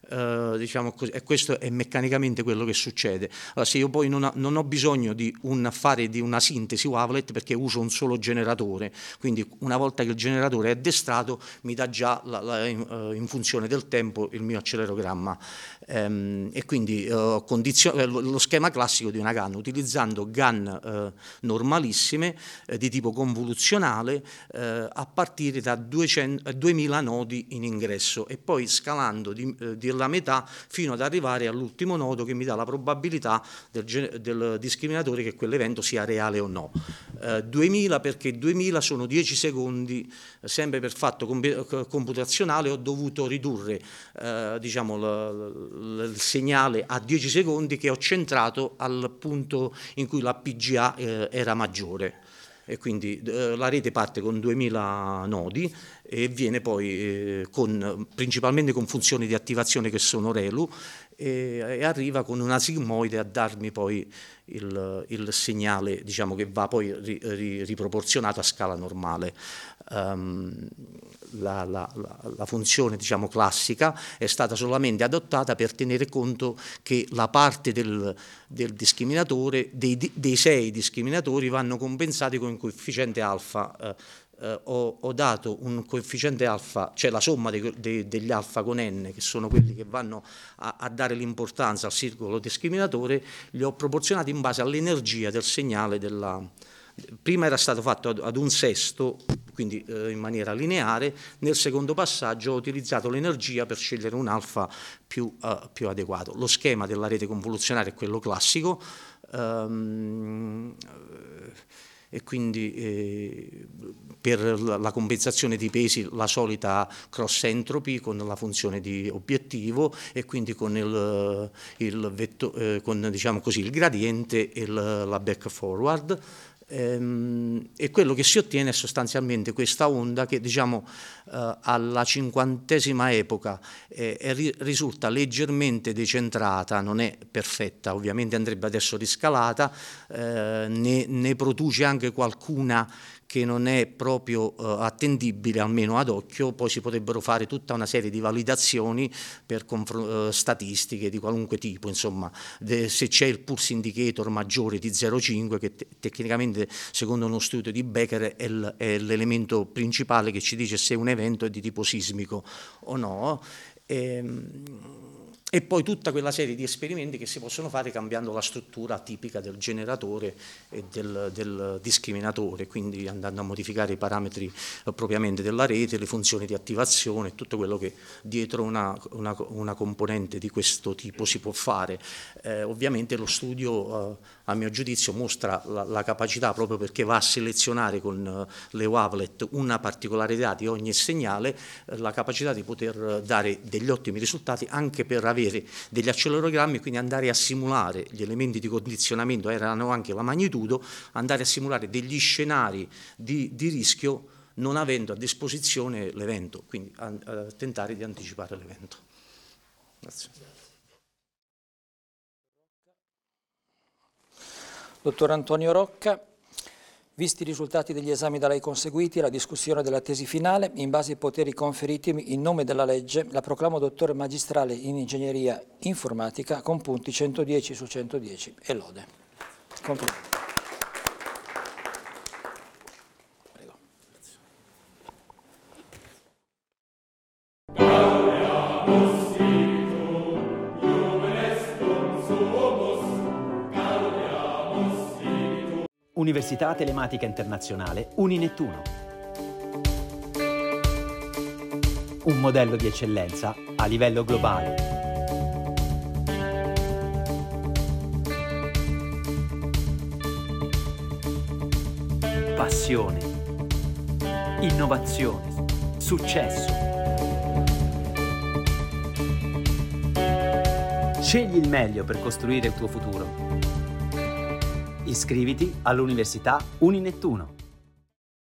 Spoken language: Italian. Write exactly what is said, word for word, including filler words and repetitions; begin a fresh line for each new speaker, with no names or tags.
eh, diciamo così, e questo è meccanicamente quello che succede. Allora, se io poi non, ha, non ho bisogno di un, fare di una sintesi wavelet, perché uso un solo generatore, quindi una volta che il generatore è addestrato mi dà già la, la, in, in funzione del tempo il mio accelerogramma, ehm, e quindi uh, condizio- lo schema classico di una GAN, utilizzando GAN eh, normalissime eh, di tipo convoluzionale eh, a partire da duecento, duemila nodi in ingresso, e poi scalando di, eh, della metà fino ad arrivare all'ultimo nodo che mi dà la probabilità del, del discriminatore che quell'evento sia reale o no. Eh, duemila perché duemila sono dieci secondi, eh, sempre per fatto computazionale ho dovuto ridurre eh, diciamo, l, l, il segnale a dieci secondi, che ho centrato al punto in cui la P G A eh, era maggiore, e quindi eh, la rete parte con duemila nodi e viene poi eh, con, principalmente con funzioni di attivazione che sono ReLU, e, e arriva con una sigmoide a darmi poi il, il segnale, diciamo, che va poi ri, ri, riproporzionato a scala normale. Um, la, la, la, la funzione, diciamo, classica è stata solamente adottata per tenere conto che la parte del, del discriminatore, dei, dei sei discriminatori, vanno compensati con il coefficiente alfa. Eh, eh, ho, ho dato un coefficiente alfa, cioè la somma dei, dei, degli alfa con n, che sono quelli che vanno a, a dare l'importanza al singolo discriminatore, li ho proporzionati in base all'energia del segnale della... Prima era stato fatto ad, ad un sesto, quindi eh, in maniera lineare. Nel secondo passaggio ho utilizzato l'energia per scegliere un alfa più, uh, più adeguato. Lo schema della rete convoluzionale è quello classico, um, e quindi eh, per la compensazione di pesi la solita cross entropy con la funzione di obiettivo, e quindi con il, il, vetto, eh, con, diciamo così, il gradiente e il, la back forward. Ehm, e quello che si ottiene è sostanzialmente questa onda che, diciamo, eh, alla cinquantesima epoca eh, è, risulta leggermente decentrata, non è perfetta, ovviamente andrebbe adesso riscalata, eh, ne, ne produce anche qualcuna che non è proprio uh, attendibile, almeno ad occhio. Poi si potrebbero fare tutta una serie di validazioni per uh, statistiche di qualunque tipo, insomma, de, se c'è il pulse indicator maggiore di zero virgola cinque, che te tecnicamente secondo uno studio di Becker è l'elemento principale che ci dice se un evento è di tipo sismico o no. E, e poi tutta quella serie di esperimenti che si possono fare cambiando la struttura tipica del generatore e del, del discriminatore, quindi andando a modificare i parametri eh, propriamente della rete, le funzioni di attivazione, tutto quello che dietro una, una, una componente di questo tipo si può fare. Eh, ovviamente lo studio, eh, a mio giudizio, mostra la, la capacità, proprio perché va a selezionare con eh, le wavelet una particolarità di ogni segnale, eh, la capacità di poter dare degli ottimi risultati anche per avere degli accelerogrammi, quindi andare a simulare gli elementi di condizionamento, erano anche la magnitudo, andare a simulare degli scenari di, di rischio non avendo a disposizione l'evento, quindi a, a tentare di anticipare l'evento. Grazie.
Dottor Antonio Rocca, visti i risultati degli esami da lei conseguiti e la discussione della tesi finale, in base ai poteri conferitimi in nome della legge, la proclamo dottore magistrale in ingegneria informatica con punti centodieci su centodieci e lode. Complimenti. Prego.
Università Telematica Internazionale Uninettuno. Un modello di eccellenza a livello globale. Passione, innovazione, successo. Scegli il meglio per costruire il tuo futuro. Iscriviti all'Università Uninettuno.